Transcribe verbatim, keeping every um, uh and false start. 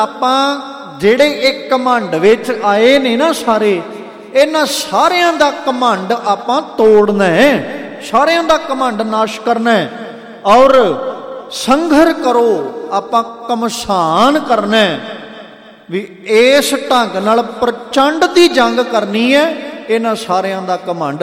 ਆਪਾਂ ਜਿਹੜੇ ਇੱਕ ਘਮੰਡ ਵਿੱਚ ਆਏ ਨੇ ਨਾ ਸਾਰੇ, ਇਹਨਾਂ ਸਾਰਿਆਂ ਦਾ ਘਮੰਡ ਆਪਾਂ ਤੋੜਨਾ ਹੈ, ਸਾਰਿਆਂ ਦਾ ਘਮੰਡ ਨਾਸ਼ ਕਰਨਾ ਹੈ। ਔਰ ਸੰਘਰ ਕਰੋ, ਆਪਾਂ ਕਮਸਾਨ ਕਰਨਾ ਹੈ ਵੀ ਇਸ ਢੰਗ ਨਾਲ ਪ੍ਰਚੰਡ ਦੀ ਜੰਗ ਕਰਨੀ ਹੈ, ਇਹਨਾਂ ਸਾਰਿਆਂ ਦਾ ਘਮੰਡ